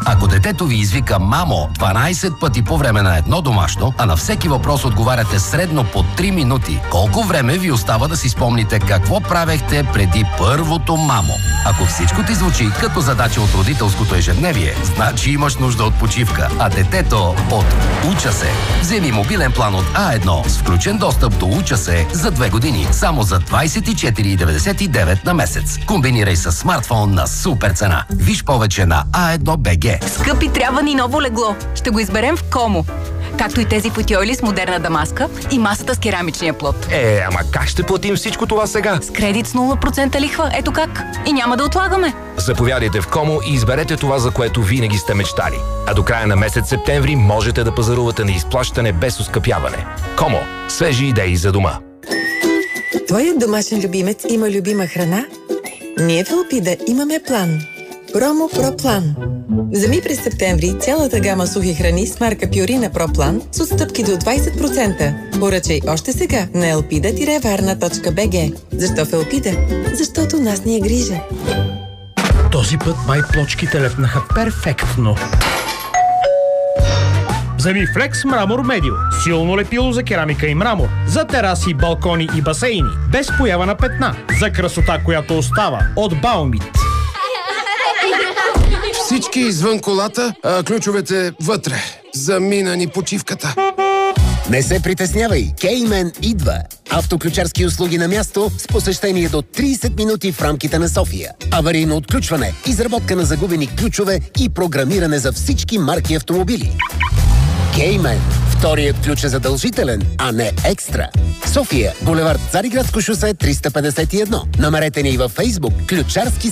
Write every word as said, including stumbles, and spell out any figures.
Ако детето ви извика мамо дванайсет пъти по време на едно домашно, а на всеки въпрос отговаряте средно по три минути, колко време ви остава да си спомните какво правехте преди първото мамо? Ако всичко ти звучи като задача от родителското ежедневие, значи имаш нужда от почивка, а детето от Уча се. Вземи мобилен план от А едно с включен достъп до Уча се за две години, само за двайсет и четири деветдесет и девет на месец. Комбинирай с смартфон на супер цена. Виж повече на а едно точка бг. Скъпи, трябва ни ново легло. Ще го изберем в Комо. Както и тези футиойли с модерна дамаска и масата с керамичния плод. Е, ама как ще платим всичко това сега? С кредит с нула процента лихва. Ето как. И няма да отлагаме. Заповядайте в Комо и изберете това, за което винаги сте мечтали. А до края на месец септември можете да пазарувате на изплащане без оскъпяване. Комо. Свежи идеи за дома. Твоят домашен любимец има любима храна? Ние в Елпида имаме план. Промо Про План. Вземи през септември цялата гама сухи храни с марка Пюрина Про План с отстъпки до двайсет процента. Поръчай още сега на елпида варна точка бг. Защо в Елпида? Защото нас ни е грижа. Този път май плочките лепнаха перфектно. Вземи Флекс Мрамор Медио. Силно лепило за керамика и мрамор. За тераси, балкони и басейни. Без поява на петна. За красота, която остава. От Баумит. Всички извън колата, а ключовете вътре. Замина ни почивката. Не се притеснявай, Кеймен идва. Автоключарски услуги на място с посещение до трийсет минути в рамките на София. Аварийно отключване, изработка на загубени ключове и програмиране за всички марки автомобили. Кеймен. Вторият ключ е задължителен, а не екстра. София, булевард Цариградско шосе триста петдесет и едно. Намерете ни и във Фейсбук Ключарски